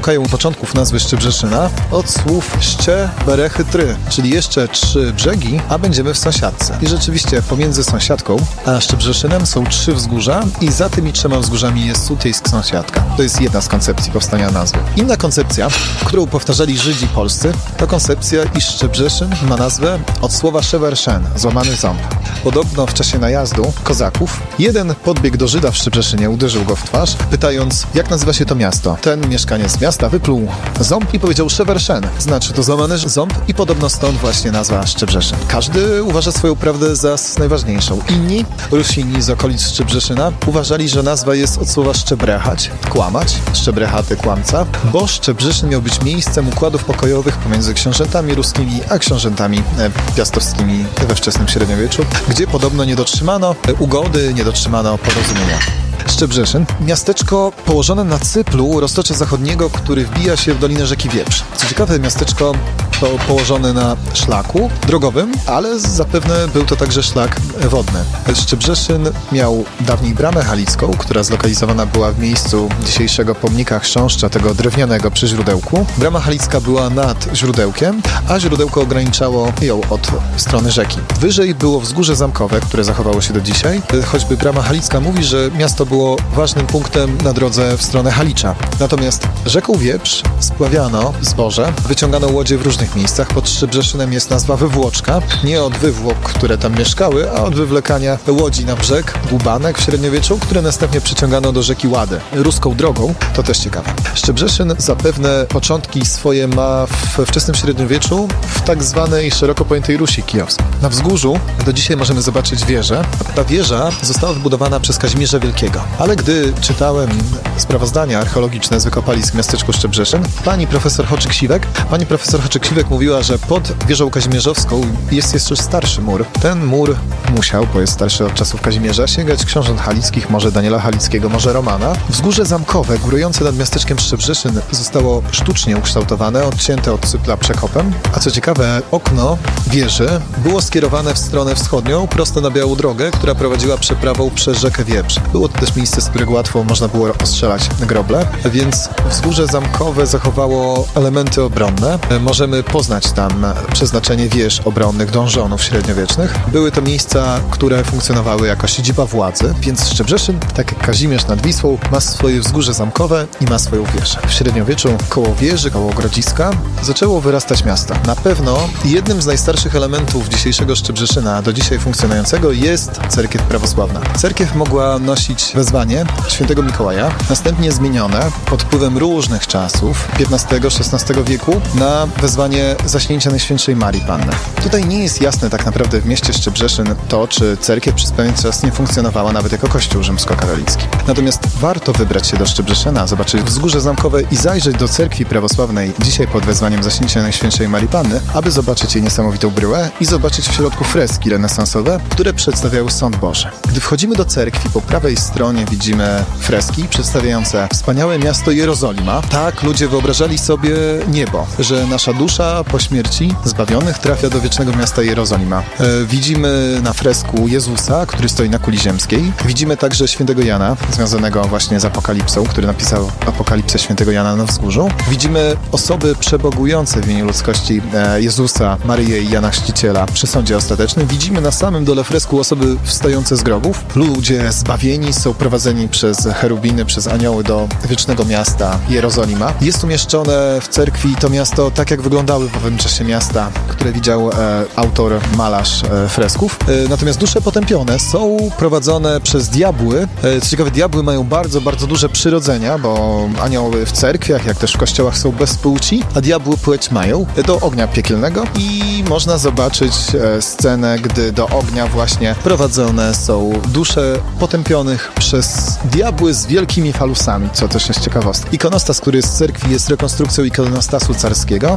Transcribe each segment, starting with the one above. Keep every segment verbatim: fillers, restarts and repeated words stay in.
szukają początków nazwy Szczebrzeszyna od słów ście, berechy, try, czyli jeszcze trzy brzegi, a będziemy w sąsiadce. I rzeczywiście pomiędzy sąsiadką a Szczebrzeszynem są trzy wzgórza i za tymi trzema wzgórzami jest Sutyjsk sąsiadka. To jest jedna z koncepcji powstania nazwy. Inna koncepcja, którą powtarzali Żydzi polscy, to koncepcja, iż Szczebrzeszyn ma nazwę od słowa szewerszen, złamany ząb. Podobno w czasie najazdu kozaków jeden podbiegł do Żyda w Szczebrzeszynie, uderzył go w twarz, pytając, jak nazywa się to miasto. Ten mieszkaniec miasta wypluł ząb i powiedział szewerszen, znaczy to złamany ząb i podobno stąd właśnie nazwa Szczebrzeszyn. Każdy uważa swoją prawdę za najważniejszą. Inni, Rusini z okolic Szczebrzeszyna, uważali, że nazwa jest od słowa szczebrechać, kłamać, szczebrechaty, kłamca, bo Szczebrzeszyn miał być miejscem układów pokojowych pomiędzy książętami ruskimi a książętami piastowskimi we wczesnym średniowieczu, gdzie podobno nie dotrzymano ugody, nie dotrzymano porozumienia. Szczebrzeszyn, miasteczko położone na cyplu u roztocza zachodniego, który wbija się w dolinę rzeki Wieprz. Co ciekawe, miasteczko to położone na szlaku drogowym, ale zapewne był to także szlak wodny. Szczebrzeszyn miał dawniej bramę halicką, która zlokalizowana była w miejscu dzisiejszego pomnika chrząszcza, tego drewnianego przy źródełku. Brama halicka była nad źródełkiem, a źródełko ograniczało ją od strony rzeki. Wyżej było wzgórze zamkowe, które zachowało się do dzisiaj. Choćby brama halicka mówi, że miasto było ważnym punktem na drodze w stronę Halicza. Natomiast rzeką Wieprz spławiano zboże, wyciągano łodzie w różnych miejscach. Pod Szczebrzeszynem jest nazwa wywłoczka, nie od wywłok, które tam mieszkały, a od wywlekania łodzi na brzeg, dłubanek w średniowieczu, które następnie przyciągano do rzeki Łady. Ruską drogą, to też ciekawe. Szczebrzeszyn zapewne początki swoje ma w wczesnym średniowieczu w tak zwanej szeroko pojętej Rusi kijowskiej. Na wzgórzu do dzisiaj możemy zobaczyć wieżę. Ta wieża została wybudowana przez Kazimierza Wielkiego. Ale gdy czytałem sprawozdania archeologiczne z wykopalisk w miasteczku Szczebrzeszyn, pani profesor Hoczyk-Siwek, pani profesor Hoczyk-Siwek mówiła, że pod wieżą kazimierzowską jest jeszcze starszy mur. Ten mur musiał, bo jest starszy od czasów Kazimierza, sięgać książąt halickich, może Daniela Halickiego, może Romana. Wzgórze zamkowe, górujące nad miasteczkiem Szczebrzeszyn, zostało sztucznie ukształtowane, odcięte od cypla przekopem. A co ciekawe, okno wieży było skierowane w stronę wschodnią, prosto na białą drogę, która prowadziła przeprawą przez rzekę Wieprz. Było to też miejsce, z którego łatwo można było ostrzelać groble, więc wzgórze zamkowe zachowało elementy obronne. Możemy poznać tam przeznaczenie wież obronnych, donżonów średniowiecznych. Były to miejsca, które funkcjonowały jako siedziba władzy, więc Szczebrzeszyn, tak jak Kazimierz nad Wisłą, ma swoje wzgórze zamkowe i ma swoją wieżę. W średniowieczu koło wieży, koło Grodziska zaczęło wyrastać miasto. Na pewno jednym z najstarszych elementów dzisiejszego Szczebrzeszyna, do dzisiaj funkcjonującego, jest cerkiew prawosławna. Cerkiew mogła nosić wezwanie świętego Mikołaja, następnie zmienione pod wpływem różnych czasów piętnastego szesnastego wieku na wezwanie zaśnięcia Najświętszej Marii Panny. Tutaj nie jest jasne tak naprawdę w mieście Szczebrzeszyn to, czy cerkiew przez pewien czas nie funkcjonowała nawet jako kościół rzymskokatolicki. Natomiast warto wybrać się do Szczebrzeszyna, zobaczyć wzgórze zamkowe i zajrzeć do cerkwi prawosławnej dzisiaj pod wezwaniem zaśnięcia Najświętszej Marii Panny, aby zobaczyć jej niesamowitą bryłę i zobaczyć w środku freski renesansowe, które przedstawiały Sąd Boży. Gdy wchodzimy do cerkwi, po prawej stronie widzimy freski przedstawiające wspaniałe miasto Jerozolima. Tak ludzie wyobrażali sobie niebo, że nasza dusza po śmierci zbawionych trafia do wiecznego miasta Jerozolima. E, widzimy na fresku Jezusa, który stoi na kuli ziemskiej. Widzimy także świętego Jana, związanego właśnie z Apokalipsą, który napisał Apokalipsę świętego Jana na wzgórzu. Widzimy osoby przebogujące w imieniu ludzkości e, Jezusa, Maryję i Jana Chrzciciela przy sądzie ostatecznym. Widzimy na samym dole fresku osoby wstające z grobów. Ludzie zbawieni są prowadzeni przez cherubiny, przez anioły do wiecznego miasta Jerozolima. Jest umieszczone w cerkwi to miasto tak, jak wyglądały w owym czasie miasta, które widział e, autor, malarz e, fresków. E, natomiast dusze potępione są prowadzone przez diabły. E, co ciekawe, diabły mają bardzo, bardzo duże przyrodzenia, bo anioły w cerkwiach, jak też w kościołach są bez płci, a diabły płeć mają do ognia piekielnego i można zobaczyć e, scenę, gdy do ognia właśnie prowadzone są dusze potępionych przez diabły z wielkimi falusami, co też jest ciekawostka. Ikonostas, który z cerkwi jest rekonstrukcją ikonostasu carskiego z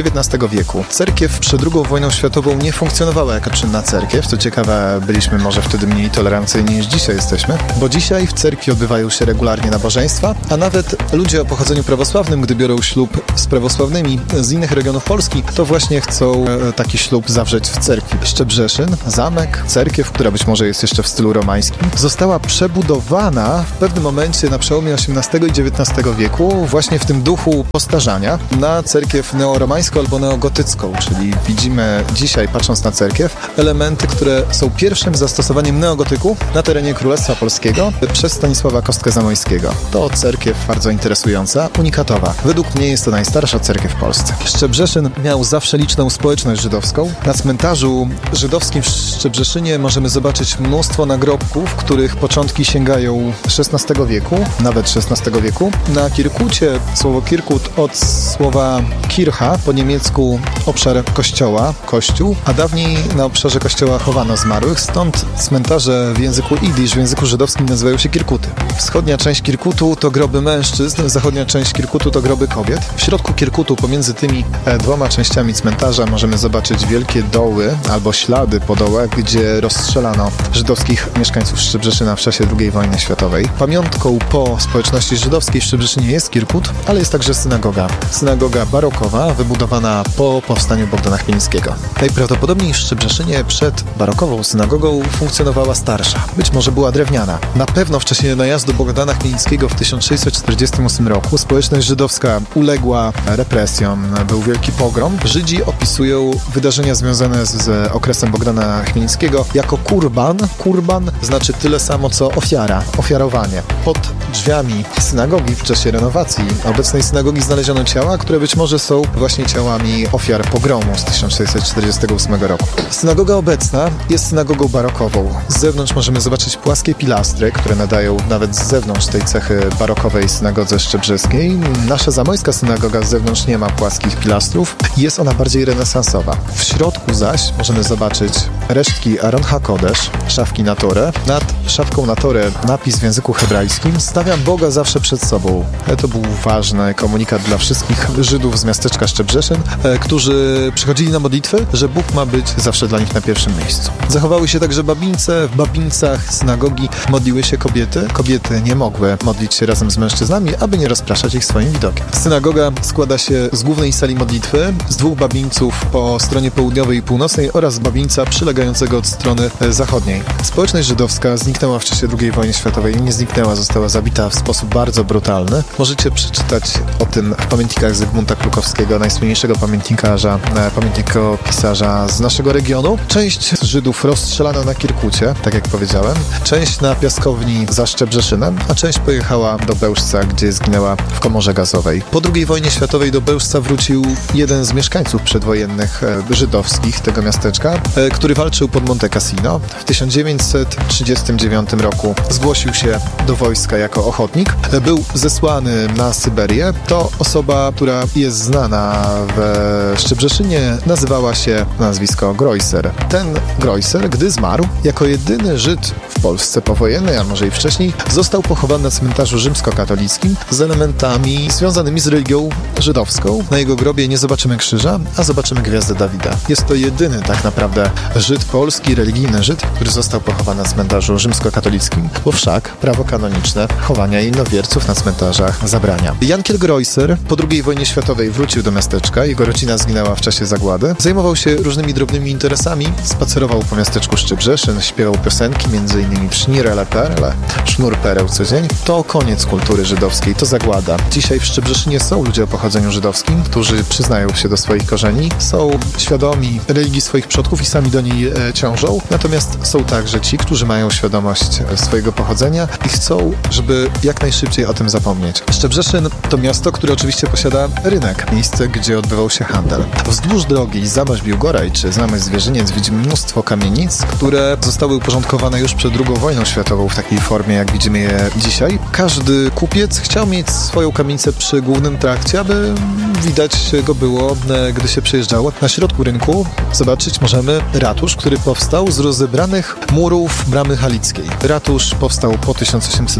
dziewiętnastego wieku. Cerkiew przed drugą wojną światową nie funkcjonowała jako czynna cerkiew. Co ciekawe, byliśmy może wtedy mniej tolerancyjni niż dzisiaj jesteśmy, bo dzisiaj w cerkwi odbywają się regularnie nabożeństwa, a nawet ludzie o pochodzeniu prawosławnym, gdy biorą ślub z prawosławnymi z innych regionów Polski, to właśnie chcą taki ślub zawrzeć w cerkwi. Szczebrzeszyn, zamek, cerkiew, która być może jest jeszcze w stylu romańskim, została przebudowana w pewnym momencie na przełomie osiemnastego i dziewiętnastego wieku właśnie w tym duchu postarzania na cerkiew neoromańską albo neogotycką, czyli widzimy dzisiaj, patrząc na cerkiew, elementy, które są pierwszym zastosowaniem neogotyku na terenie Królestwa Polskiego przez Stanisława Kostkę-Zamoyskiego. To cerkiew bardzo interesująca, unikatowa. Według mnie jest to najstarsza cerkiew w Polsce. Szczebrzeszyn miał zawsze liczną społeczność żydowską. Na cmentarzu żydowskim w Szczebrzeszynie możemy zobaczyć mnóstwo nagrobków, których początki sięgają szesnastego wieku, nawet szesnastego wieku. Na Kirkucie, słowo Kirkut od słowa Kircha, po niemiecku obszar kościoła, kościół, a dawniej na obszarze kościoła chowano zmarłych, stąd cmentarze w języku jidysz, w języku żydowskim nazywają się Kirkuty. Wschodnia część Kirkutu to groby mężczyzn, zachodnia część Kirkutu to groby kobiet. W środku Kirkutu, pomiędzy tymi e, dwoma częściami cmentarza możemy zobaczyć wielkie doły albo ślady po dołach, gdzie rozstrzelano żydowskich mieszkańców Szczebrzeszyna w czasie drugiej wojny światowej. Pamiątką po społeczności żydowskiej w Szczebrzeszynie jest Kirkut, ale jest także synagoga. Synagoga barokowa, wybudowana po powstaniu Bogdana Chmielnickiego. Najprawdopodobniej w Szczebrzeszynie przed barokową synagogą funkcjonowała starsza. Być może była drewniana. Na pewno w czasie najazdu Bogdana Chmielnickiego w tysiąc sześćset czterdziestym ósmym roku społeczność żydowska uległa represjom. Był wielki pogrom. Żydzi opisują wydarzenia związane z, z okresem Bogdana Chmielnickiego jako kurban. Kurban znaczy tyle samo co ofiara, ofiarowanie. Pod drzwiami synagogi w czasie renowacji obecnej synagogi znaleziono ciała, które być może są właśnie ciałami ofiar pogromu z tysiąc sześćset czterdziestego ósmego roku. Synagoga obecna jest synagogą barokową. Z zewnątrz możemy zobaczyć płaskie pilastry, które nadają nawet z zewnątrz tej cechy barokowej synagodze szczebrzeskiej. Nasza zamojska synagoga z zewnątrz nie ma płaskich pilastrów. Jest ona bardziej renesansowa. W środku zaś możemy zobaczyć resztki Aron HaKodesz, szafki na Torę. Nad szafką na Torę napis w języku hebrajskim: stawiam Boga zawsze przed sobą. To był ważny komunikat dla wszystkich Żydów z miasteczka Szczebrzeszyn, którzy przychodzili na modlitwy, że Bóg ma być zawsze dla nich na pierwszym miejscu. Zachowały się także babince. W babincach synagogi modliły się kobiety. Kobiety nie mogły modlić się razem z mężczyznami, aby nie rozpraszać ich swoim widokiem. Synagoga składa się z głównej sali modlitwy, z dwóch babińców po stronie południowej i północnej oraz babińca przylegającego od strony zachodniej. Społeczność żydowska zniknęła w czasie drugiej wojny światowej. Nie zniknęła, została zabita w sposób bardzo brutalny. Możecie przeczytać o tym w pamiętnikach Zygmunta Krukowskiego, najsłynniejszego pamiętnikarza, pamiętnikopisarza z naszego regionu. Część Żydów rozstrzelano na Kirkucie, tak jak powiedziałem. Część na piaskowni za Szczebrzeszynem, a część pojechała do Bełżca, gdzie zginęła w komorze gazowej. Po drugiej wojnie światowej do Bełżca wrócił jeden z mieszkańców przedwojennych e, żydowskich tego miasteczka, e, który walczył pod Monte Cassino. W tysiąc dziewięćset trzydziestym dziewiątym roku zgłosił się do wojska jako ochotnik. E, był zesłany na Syberię. To osoba, która jest znana w Szczebrzeszynie, nazywała się nazwisko Greuser. Ten Greuser, gdy zmarł, jako jedyny Żyd w Polsce powojennej, a może i wcześniej, został pochowany na cmentarzu rzymskokatolickim z elementami związanymi z religią żydowską. Na jego grobie nie zobaczymy krzyża, a zobaczymy gwiazdę Dawida. Jest to jedyny tak naprawdę Żyd polski, religijny Żyd, który został pochowany na cmentarzu rzymskokatolickim, bo wszak prawo kanoniczne chowania innowierców na cmentarzach zabrania. Jankiel Greuser po drugiej wojnie światowej wrócił do miasteczka, jego rodzina zginęła w czasie zagłady. Zajmował się różnymi drobnymi interesami, spacerował po miasteczku Szczebrzeszyn, śpiewał piosenki, między innymi Psznirele Perle, Sznur Pereł co dzień. To koniec kultury żydowskiej, to zagłada. Dzisiaj w Szczebrzeszynie są ludzie o pochodzeniu żydowskim, którzy przyznają się do swoich korzeni, są świadomi religii swoich przodków i sami do niej e, ciążą. Natomiast są także ci, którzy mają świadomość swojego pochodzenia i chcą, żeby jak najszybciej o tym zapomnieć. Szczebrzeszyn to miasto, które oczywiście posiada rynek, miejsce, gdzie odbywał się handel. Wzdłuż drogi Zamość-Biłgoraj czy Zamość-Zwierzyniec widzimy mnóstwo kamienic, które zostały uporządkowane już przed drugą wojną światową w takiej formie, jak widzimy je dzisiaj. Każdy kupiec chciał mieć swoją kamienicę przy głównym trakcie, aby widać go było, gdy się przejeżdżało. Na środku rynku zobaczyć możemy ratusz, który powstał z rozebranych murów bramy halickiej. Ratusz powstał po tysiąc osiemset dwudziestym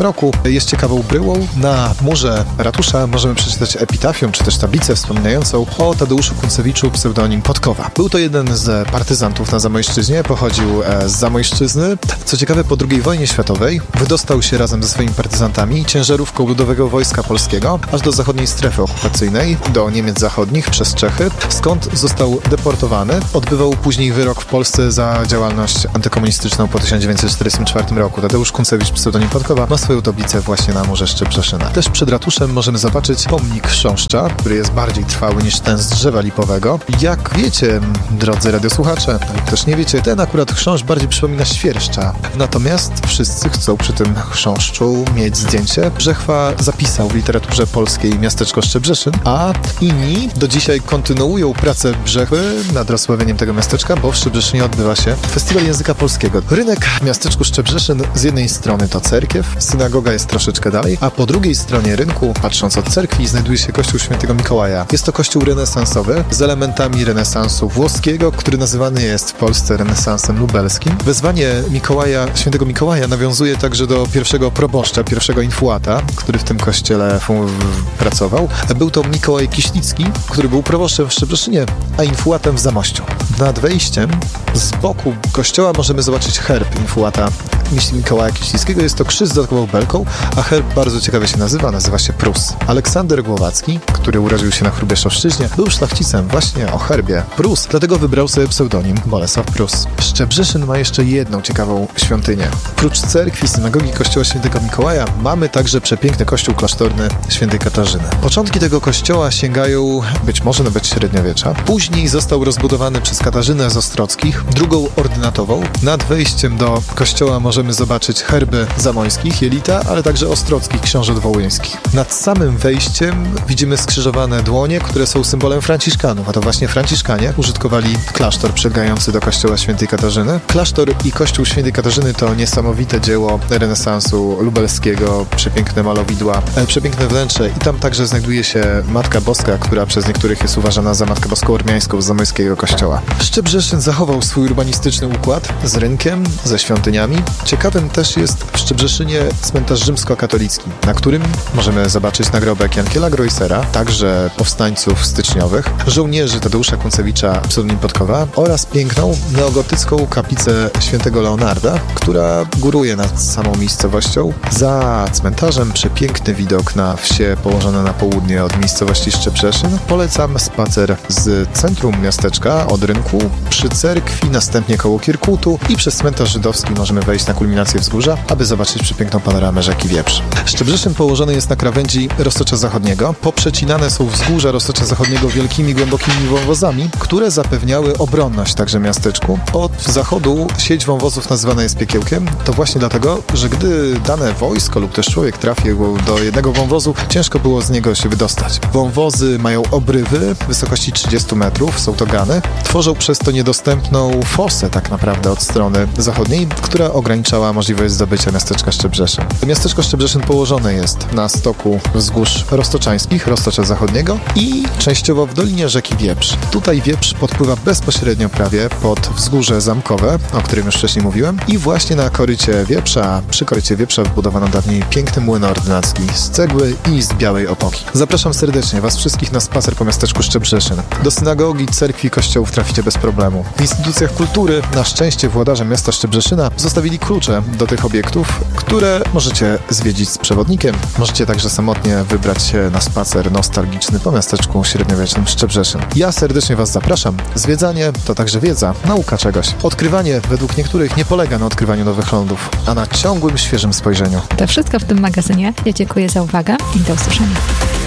czwartym roku. Jest ciekawą bryłą. Na murze ratusza możemy przeczytać epitafium, czy też tablicę wspominającą o Tadeuszu Kunцewiczu, pseudonim Podkowa. Był to jeden z partyzantów na Zamojszczyźnie, pochodził z Zamojszczyzny. Co ciekawe, po drugiej wojnie światowej wydostał się razem ze swoimi partyzantami ciężarówką Ludowego Wojska Polskiego aż do zachodniej strefy okupacyjnej, do Niemiec Zachodnich przez Czechy, skąd został deportowany. Odbywał później wyrok w Polsce za działalność antykomunistyczną po tysiąc dziewięćset czterdziestym czwartym roku. Tadeusz Kunцewicz, pseudonim Podkowa, ma swoją tablicę właśnie na murze Szczebrzeszyna. Też przed ratuszem możemy zobaczyć pomnik chrząszcza, który jest bardziej trwały niż ten z drzewa lipowego. Jak wiecie, drodzy radiosłuchacze, lub też nie wiecie, ten akurat chrząszcz bardziej przypomina świerszcza. Natomiast wszyscy chcą przy tym chrząszczu mieć zdjęcie. Brzechwa zapisał w literaturze polskiej miasteczko Szczebrzeszyn, a inni do dzisiaj kontynuują pracę Brzechwy nad rozsławieniem tego miasteczka, bo w Szczebrzeszynie odbywa się Festiwal Języka Polskiego. Rynek w miasteczku Szczebrzeszyn z jednej strony to cerkiew, synagoga jest troszeczkę dalej, a po drugiej stronie rynku, patrząc od cerkwi, znajduje się kościół Świętego Mikołaja. Jest to kościół renesansowy z elementami renesansu włoskiego, który nazywany jest w Polsce renesansem lubelskim. Wezwanie Mikołaja, Świętego Mikołaja nawiązuje także do pierwszego proboszcza, pierwszego infuata, który w tym kościele pracował. Był to Mikołaj Kiślicki, który był proboszczem w Szczebrzeszynie, a infuatem w Zamościu. Nad wejściem z boku kościoła możemy zobaczyć herb infuata Mikołaja Kiślickiego. Jest to krzyż z dodatkową belką, a herb bardzo ciekawie się nazywa, nazywa się Prus. Aleksander Głowacki, który urodził się na Hrubieszowszczyźnie, był szlachcicem właśnie o herbie Prus, dlatego wybrał sobie pseudonim Bolesław Prus. Szczebrzeszyn ma jeszcze jedną ciekawą świątynię. Prócz cerkwi, synagogi kościoła Świętego Mikołaja mamy także przepiękny kościół klasztorny Świętej Katarzyny. Początki tego kościoła sięgają być może nawet średniowiecza. Później został rozbudowany przez Katarzynę z Ostrockich, drugą ordynatową. Nad wejściem do kościoła możemy zobaczyć herby zamojskich, jelita, ale także ostrockich książąt wołyńskich. Nad samym wejściem widzimy skrzyżowane dłonie, które są symbolem franciszkanów, a to właśnie franciszkanie użytkowali klasztor przylegający do kościoła Świętej Katarzyny. Klasztor i kościół Świętej Katarzyny to niesamowite dzieło renesansu lubelskiego, przepiękne malowidła, przepiękne wnętrze i tam także znajduje się Matka Boska, która przez niektórych jest uważana za Matkę Boską Ormiańską z zamojskiego kościoła. Szczebrzeszyn zachował swój urbanistyczny układ z rynkiem, ze świątyniami. Ciekawym też jest w Szczebrzeszynie cmentarz rzymskokatolicki, na którym możemy zobaczyć nagrobek Jankiela Grojsera, także powstańców styczniowych, żołnierzy Tadeusza Kunцewicza, pseudonim Podkowa, oraz piękną neogotycką kaplicę świętego Leonarda, która góruje nad samą miejscowością. Za cmentarzem przepiękny widok na wsie położone na południe od miejscowości Szczebrzeszyn. Polecam spacer z centrum miasteczka, od rynku, przy cerkwi, następnie koło Kirkutu i przez cmentarz żydowski możemy wejść na kulminację wzgórza, aby zobaczyć przepiękną panoramę rzeki Wieprz. Szczebrzeszyn położony jest na krawędzi Roztocza Zachodniego. Poprzecinane są wzgórza Roztocza Zachodniego wielkimi, głębokimi wąwozami, które zapewniały obronność także miasteczku. Od zachodu sieć wąwozów nazywana jest Piekiełkiem. To właśnie dlatego, że gdy dane wojsko lub też człowiek trafił do jednego wąwozu, ciężko było z niego się wydostać. Wąwozy mają obrywy wysokości trzydzieści metrów, są to gany. Tworzą przez to niedostępną fosę tak naprawdę od strony zachodniej, która ograniczała możliwość zdobycia miasteczka Szczebrzeszyn. Miasteczko Szczebrzeszyn położone jest na stoku wzgórz roztoczańskich, Roztocza Zachodniego i częściowo w dolinie rzeki Wieprz. Tutaj Wieprz podpływa bezpośrednio prawie pod wzgórze zamkowe, o którym już wcześniej mówiłem, i właśnie na korycie Wieprza, przy korycie Wieprza wbudowano dawniej piękny młyn ordynacki z cegły i z białej opoki. Zapraszam serdecznie Was wszystkich na spacer po miasteczku Szczebrzeszyn. Do synagogi, cerkwi, kościołów traficie bez problemu. W instytucjach kultury na szczęście włodarze miasta Szczebrzeszyna zostawili klucze do tych obiektów, które możecie zwiedzić z przewodnikiem. Możecie także samotnie wybrać się na spacer nostalgiczny po miasteczku średniowiecznym Szczebrzeszyn. Ja serdecznie Was zapraszam. Zwiedzanie to także wiedza, nauka czegoś. Odkrywanie według niektórych nie polega na odkrywaniu nowych lądów, a na ciągłym, świeżym spojrzeniu. To wszystko w tym magazynie. Ja dziękuję za uwagę i do usłyszenia.